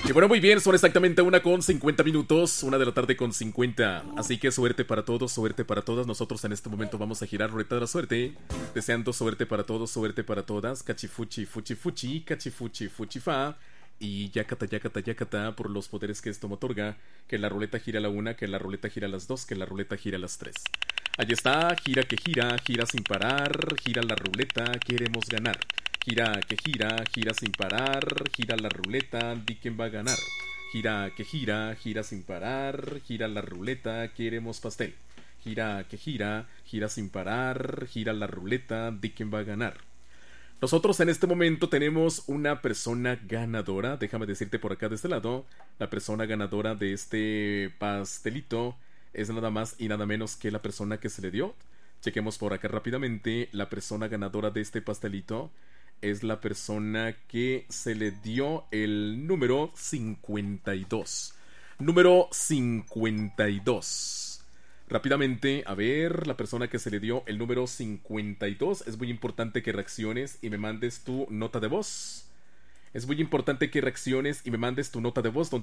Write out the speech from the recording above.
Y bueno, muy bien, son exactamente 1:50, 1 de la tarde con 50. Así que suerte para todos, suerte para todas. Nosotros en este momento vamos a girar ruleta de la suerte, deseando suerte para todos, suerte para todas. Cachifuchi, fuchi, fuchi, cachifuchi, fuchi, fa. Y yacata, yacata, yacata, por los poderes que esto me otorga. Que la ruleta gira a la 1, que la ruleta gira a las 2, que la ruleta gira a las 3. Allí está, gira que gira, gira sin parar, gira la ruleta, queremos ganar. Gira que gira, gira sin parar, gira la ruleta, di quién va a ganar. Gira que gira, gira sin parar, gira la ruleta, queremos pastel. Gira que gira, gira sin parar, gira la ruleta, di quién va a ganar. Nosotros en este momento tenemos una persona ganadora, déjame decirte por acá de este lado, la persona ganadora de este pastelito es nada más y nada menos que la persona que se le dio. Chequemos por acá rápidamente, la persona ganadora de este pastelito es la persona que se le dio el número 52. Número 52. Rápidamente, a ver, la persona que se le dio el número 52. Es muy importante que reacciones y me mandes tu nota de voz. Es muy importante que reacciones y me mandes tu nota de voz donde